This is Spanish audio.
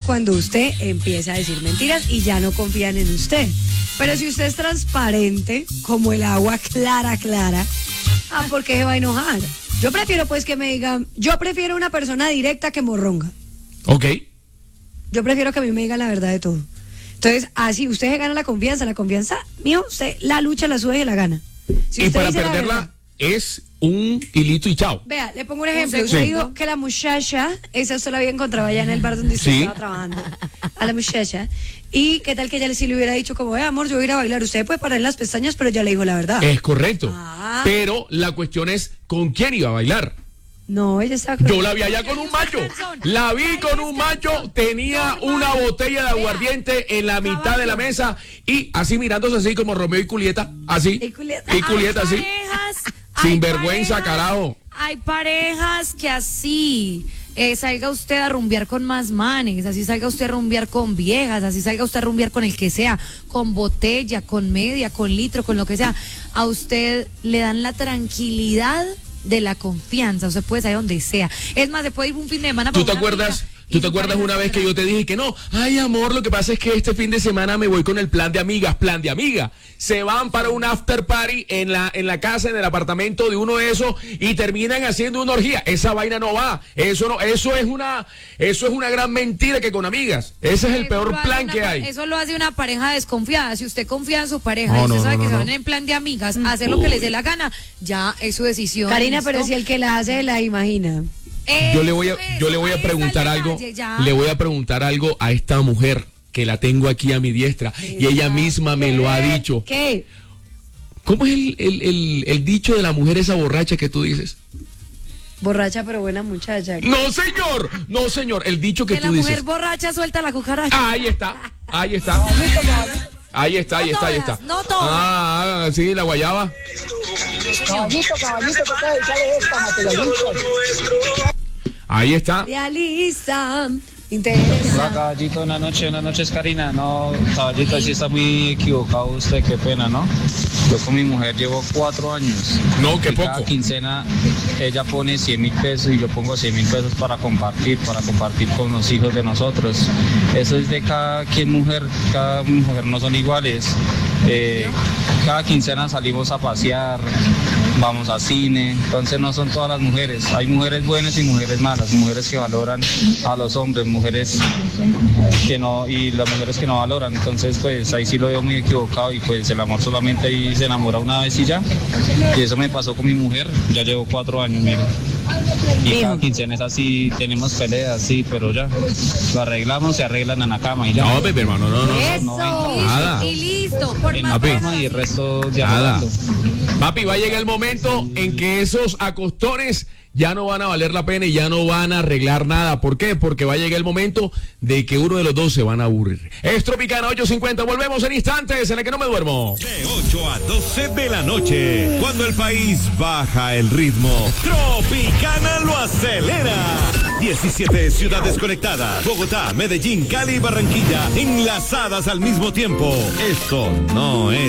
cuando usted empieza a decir mentiras y ya no confían en usted. Pero si usted es transparente, como el agua clara, ¿por qué se va a enojar? Yo prefiero pues que me digan, yo prefiero una persona directa que morronga. Ok. Yo prefiero que a mí me digan la verdad de todo. Entonces, así usted se gana la confianza, mío, usted la lucha, la sube y la gana. Si Y usted para dice la perderla verdad, es un hilito y chao. vea, le pongo un ejemplo. Usted dijo que la muchacha, esa usted la había encontrado allá en el bar donde usted Sí. estaba trabajando. A la muchacha. Y qué tal que ella sí le hubiera dicho como, amor, yo voy a ir a bailar. Usted puede parar las pestañas, pero ya le dijo la verdad. Es correcto. Ah. Pero la cuestión es con quién iba a bailar. No, ella estaba con... Yo la vi allá con un macho. La vi con un macho, tenía una botella de aguardiente en la mitad de la mesa y así mirándose así como Romeo y Julieta, así. Y Julieta. Y Julieta así. Sin vergüenza, parejas, carajo. Hay parejas que así salga usted a rumbear con más manes, así salga usted a rumbear con viejas, así salga usted a rumbear con el que sea, con botella, con media, con litro, con lo que sea. A usted le dan la tranquilidad de la confianza, usted puede salir donde sea. Es más, se puede ir un fin de semana. ¿Tú te acuerdas? ¿Tú te acuerdas una vez que yo te dije que no? Ay, amor, lo que pasa es que este fin de semana me voy con el plan de amigas, plan de amiga. Se van para un after party en la casa, en el apartamento de uno de esos y terminan haciendo una orgía. Esa vaina no va. Eso no, eso es una gran mentira que con amigas. Ese es el peor plan que hay. Eso lo hace una pareja desconfiada. Si usted confía en su pareja No, y usted no, sabe no, que no, se no. van en plan de amigas, a hacer lo que les dé la gana, ya es su decisión. Karina, ¿listo? pero si el que la hace la imagina. Yo le voy a preguntar algo. Le voy a preguntar algo a esta mujer que la tengo aquí a mi diestra y ella misma me lo ha dicho. ¿Qué? ¿Cómo es el dicho de la mujer esa borracha que tú dices? Borracha pero buena muchacha. No, señor. No, señor. El dicho que Que la tú mujer dices. borracha suelta la cucaracha. Ahí está. Ahí está. Ahí está, ahí está, ahí está. No todas. Ah, sí, la guayaba. Caballito, que puede echarle esta materialista. Ahí está. Realiza. Hola, Interesa. caballito, buenas noches, Karina. No, caballito, sí está muy equivocado usted, qué pena, ¿no? Yo con mi mujer llevo 4 años. No, qué Y cada poco. quincena ella pone 100.000 pesos y yo pongo 100.000 pesos para compartir con los hijos de nosotros. Eso es de cada mujer no son iguales. Cada quincena salimos a pasear, vamos a cine, entonces no son todas las mujeres. Hay mujeres buenas y mujeres malas, mujeres que valoran a los hombres, mujeres que no, y las mujeres que no valoran. Entonces pues ahí sí lo veo muy equivocado y pues el amor solamente ahí se enamora una vez y ya. Y eso me pasó con mi mujer, ya llevo 4 años, mire. Y cada quincena es así, tenemos peleas, sí, pero ya lo arreglamos, se arreglan en la cama y ya. No, Pepe, hermano, no. Eso. Nada. Y listo. Por En más la Papi. cama y el resto ya Nada. Papi, va a llegar el momento en que esos acostones ya no van a valer la pena y ya no van a arreglar nada. ¿Por qué? Porque va a llegar el momento de que uno de los dos se van a aburrir. Es Tropicana 8:50. Volvemos en instantes en el que no me duermo. De 8 a 12 de la noche, cuando el país baja el ritmo, Tropicana lo acelera. 17 ciudades conectadas, Bogotá, Medellín, Cali y Barranquilla, enlazadas al mismo tiempo. Esto no es